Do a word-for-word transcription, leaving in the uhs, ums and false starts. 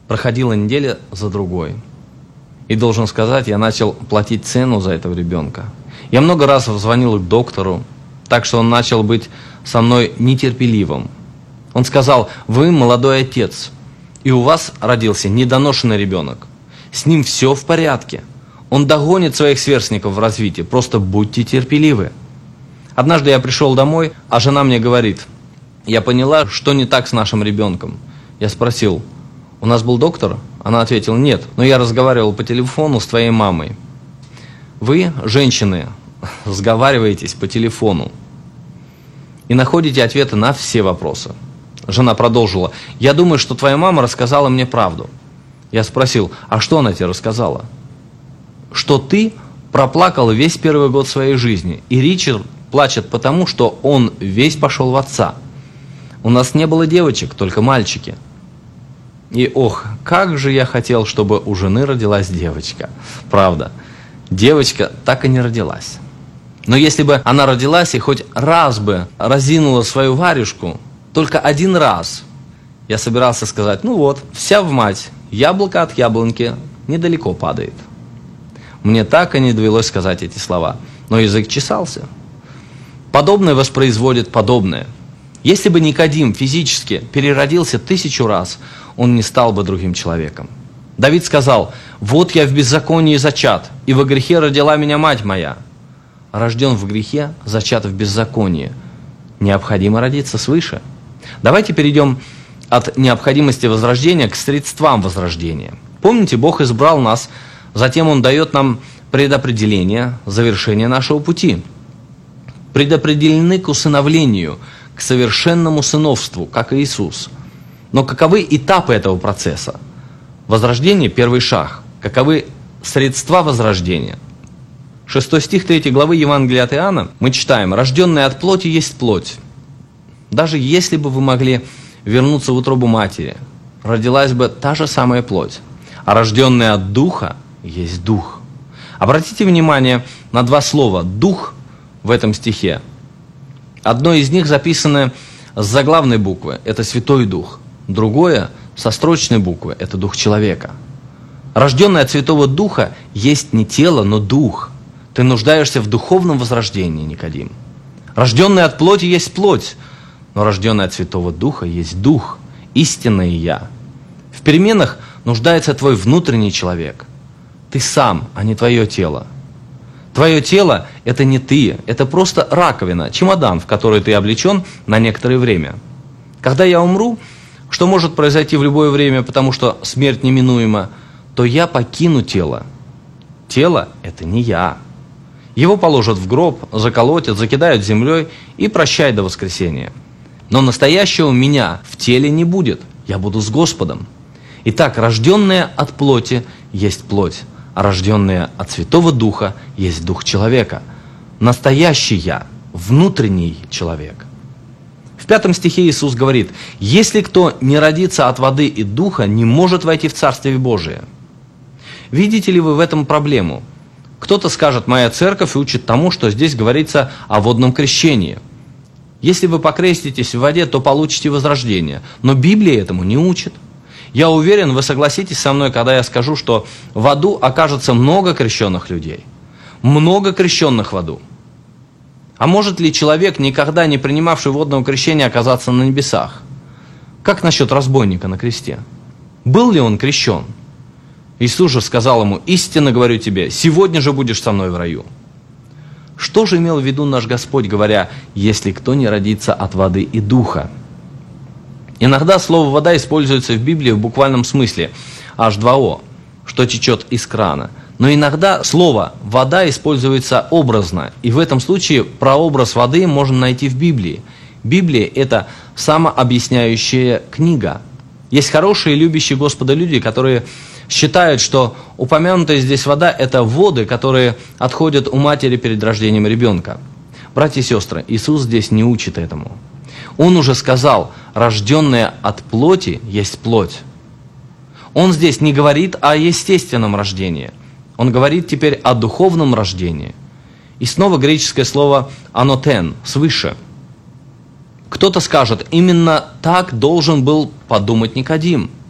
Проходила неделя за другой. И должен сказать, я начал платить цену за этого ребенка. Я много раз звонил к доктору, так что он начал быть со мной нетерпеливым. Он сказал: вы молодой отец, и у вас родился недоношенный ребенок. С ним все в порядке. Он догонит своих сверстников в развитии, просто будьте терпеливы. Однажды я пришел домой, а жена мне говорит: я поняла, что не так с нашим ребенком. Я спросил: у нас был доктор? Она ответила: нет, но я разговаривал по телефону с твоей мамой. Вы, женщины, разговариваетесь по телефону и находите ответы на все вопросы. Жена продолжила: я думаю, что твоя мама рассказала мне правду. Я спросил: а что она тебе рассказала? Что ты проплакал весь первый год своей жизни, и Ричард плачет потому, что он весь пошел в отца. У нас не было девочек, только мальчики. И ох, как же я хотел, чтобы у жены родилась девочка. Правда, девочка так и не родилась. Но если бы она родилась и хоть раз бы разинула свою варежку, только один раз, я собирался сказать: ну вот, вся в мать, яблоко от яблоньки недалеко падает. Мне так и не довелось сказать эти слова, но язык чесался. Подобное воспроизводит подобное. Если бы Никодим физически переродился тысячу раз, он не стал бы другим человеком. Давид сказал: вот я в беззаконии зачат, и во грехе родила меня мать моя. Рожден в грехе, зачат в беззаконии. Необходимо родиться свыше. Давайте перейдем от необходимости возрождения к средствам возрождения. Помните, Бог избрал нас, затем Он дает нам предопределение, завершение нашего пути. Предопределены к усыновлению, к совершенному сыновству, как и Иисус. Но каковы этапы этого процесса? Возрождение – первый шаг. Каковы средства возрождения? Шестой стих третьей главы Евангелия от Иоанна мы читаем: «Рожденная от плоти есть плоть». Даже если бы вы могли вернуться в утробу матери, родилась бы та же самая плоть. А рожденная от духа есть дух. Обратите внимание на два слова «дух» в этом стихе. Одно из них записано с заглавной буквы, это Святой Дух. Другое со строчной буквы, это Дух человека. Рожденный от Святого Духа есть не тело, но дух. Ты нуждаешься в духовном возрождении, Никодим. Рожденный от плоти есть плоть, но рожденный от Святого Духа есть дух, истинное я. В переменах нуждается твой внутренний человек. Ты сам, а не твое тело. Твое тело – это не ты, это просто раковина, чемодан, в который ты облечен на некоторое время. Когда я умру, что может произойти в любое время, потому что смерть неминуема, то я покину тело. Тело – это не я. Его положат в гроб, заколотят, закидают землей и прощай до воскресения. Но настоящего меня в теле не будет, я буду с Господом. Итак, рожденная от плоти есть плоть, а рожденная от Святого Духа есть Дух человека. Настоящий я, внутренний человек. В пятом стихе Иисус говорит: «Если кто не родится от воды и Духа, не может войти в Царствие Божие». Видите ли вы в этом проблему? Кто-то скажет: моя церковь учит тому, что здесь говорится о водном крещении. Если вы покреститесь в воде, то получите возрождение. Но Библия этому не учит. Я уверен, вы согласитесь со мной, когда я скажу, что в аду окажется много крещенных людей. Много крещенных в аду. А может ли человек, никогда не принимавший водного крещения, оказаться на небесах? Как насчет разбойника на кресте? Был ли он крещен? Иисус же сказал ему: истинно говорю тебе, сегодня же будешь со мной в раю. Что же имел в виду наш Господь, говоря: если кто не родится от воды и духа? Иногда слово «вода» используется в Библии в буквальном смысле эйч два о, что течет из крана. Но иногда слово «вода» используется образно, и в этом случае прообраз воды можно найти в Библии. Библия – это самообъясняющая книга. Есть хорошие, любящие Господа люди, которые считают, что упомянутая здесь вода – это воды, которые отходят у матери перед рождением ребенка. Братья и сестры, Иисус здесь не учит этому. Он уже сказал: рожденная от плоти есть плоть. Он здесь не говорит о естественном рождении. Он говорит теперь о духовном рождении. И снова греческое слово «анотен» – свыше. Кто-то скажет: именно так должен был подумать Никодим.